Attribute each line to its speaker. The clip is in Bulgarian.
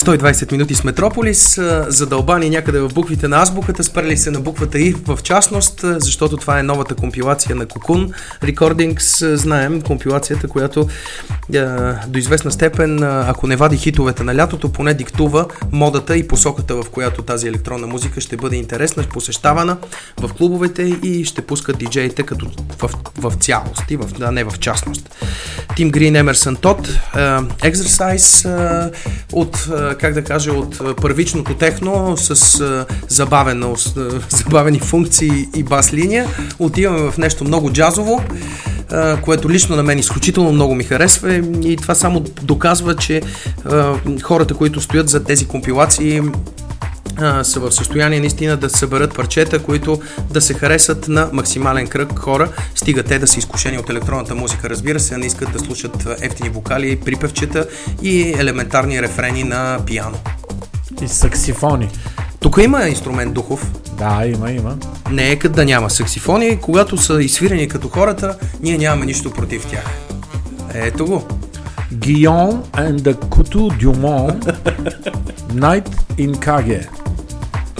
Speaker 1: 120 минути с Метрополис, задълбани някъде в буквите на азбуката, спрели се на буквата И в частност, защото това е новата компилация на Cocoon Recordings. Знаем компилацията, която до известна степен, ако не вади хитовете на лятото, поне диктува модата и посоката, в която тази електронна музика ще бъде интересна, посещавана в клубовете и ще пускат диджеите като в цялост и не в частност. Тим Грин, Емерсън Тод, Exercise, от първичното техно с забавени функции и бас линия. Отиваме в нещо много джазово, което лично на мен изключително много ми харесва и това само доказва, че хората, които стоят за тези компилации, са в състояние наистина да съберат парчета, които да се харесат на максимален кръг хора, стига те да са изкушени от електронната музика, разбира се, не искат да слушат ефтини вокали, припевчета и елементарни рефрени на пиано.
Speaker 2: И саксифони.
Speaker 1: Тук има инструмент духов.
Speaker 2: Да, има.
Speaker 1: Не е като да няма саксифони, когато са изсвирени като хората, ние нямаме нищо против тях. Ето го.
Speaker 2: Guillaume and the Coutu du Monde, Night in Kage.